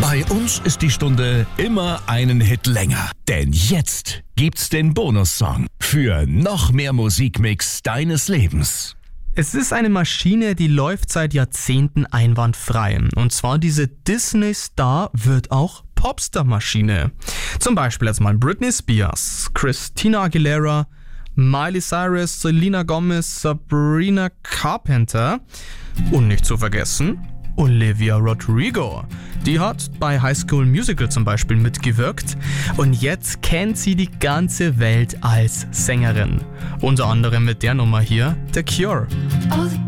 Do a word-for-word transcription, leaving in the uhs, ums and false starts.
Bei uns ist die Stunde immer einen Hit länger. Denn jetzt gibt's den Bonussong für noch mehr Musikmix deines Lebens. Es ist eine Maschine, die läuft seit Jahrzehnten einwandfrei. Und zwar diese Disney-Star wird auch Popstar-Maschine. Zum Beispiel jetzt mal Britney Spears, Christina Aguilera, Miley Cyrus, Selena Gomez, Sabrina Carpenter und nicht zu vergessen Olivia Rodrigo. Die hat bei High School Musical zum Beispiel mitgewirkt und jetzt kennt sie die ganze Welt als Sängerin. Unter anderem mit der Nummer hier, The Cure. All the